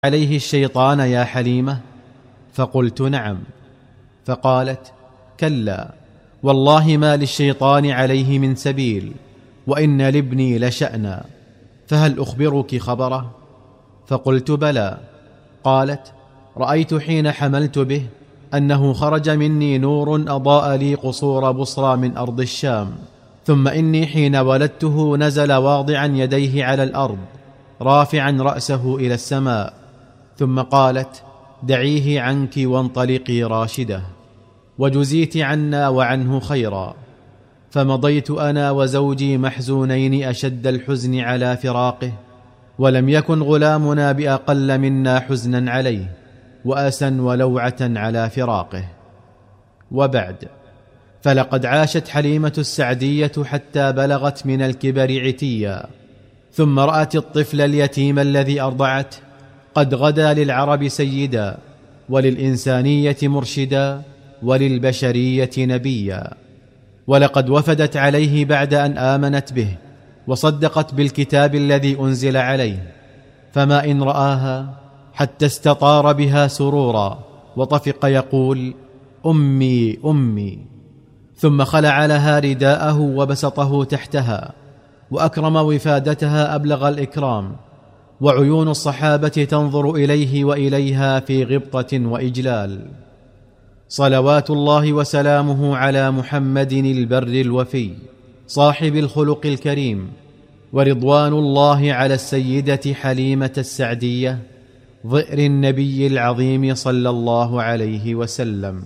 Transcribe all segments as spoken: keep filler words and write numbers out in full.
عليه الشيطان يا حليمة؟ فقلت نعم. فقالت: كلا والله ما للشيطان عليه من سبيل، وإن لابني لشأنا، فهل أخبرك خبره؟ فقلت بلى. قالت: رأيت حين حملت به أنه خرج مني نور أضاء لي قصور بصرى من أرض الشام، ثم إني حين ولدته نزل واضعا يديه على الأرض رافعا رأسه إلى السماء، ثم قالت: دعيه عنك وانطلقي راشدة، وجزيت عنا وعنه خيرا. فمضيت أنا وزوجي محزونين أشد الحزن على فراقه، ولم يكن غلامنا بأقل منا حزنا عليه وأسا ولوعة على فراقه. وبعد، فلقد عاشت حليمة السعدية حتى بلغت من الكبر عتيا، ثم رأت الطفل اليتيم الذي أرضعته قد غدا للعرب سيدا، وللإنسانية مرشدا، وللبشرية نبيا. ولقد وفدت عليه بعد أن آمنت به وصدقت بالكتاب الذي أنزل عليه، فما إن رآها حتى استطار بها سرورا، وطفق يقول: أمي أمي. ثم خلع لها رداءه وبسطه تحتها، وأكرم وفادتها أبلغ الإكرام، وعيون الصحابة تنظر إليه وإليها في غبطة وإجلال. صلوات الله وسلامه على محمد البر الوفي صاحب الخلق الكريم، ورضوان الله على السيدة حليمة السعدية ظئر النبي العظيم صلى الله عليه وسلم.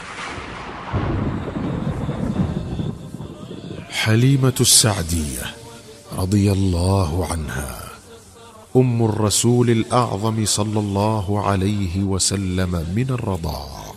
حليمة السعدية رضي الله عنها أم الرسول الأعظم صلى الله عليه وسلم من الرضاعة.